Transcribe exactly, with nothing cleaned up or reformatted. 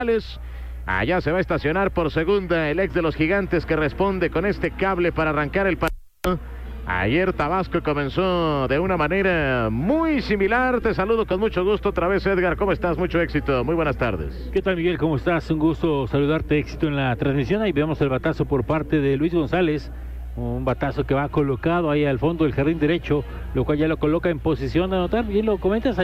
Allá se va a estacionar por segunda el ex de los Gigantes, que responde con este cable para arrancar el partido. Ayer Tabasco comenzó de una manera muy similar. Te saludo con mucho gusto otra vez, Edgar. ¿Cómo estás? Mucho éxito. Muy buenas tardes. ¿Qué tal, Miguel? ¿Cómo estás? Un gusto saludarte. Éxito en la transmisión. Ahí vemos el batazo por parte de Luis González. Un batazo que va colocado ahí al fondo del jardín derecho, lo cual ya lo coloca en posición de anotar. Bien lo comentas.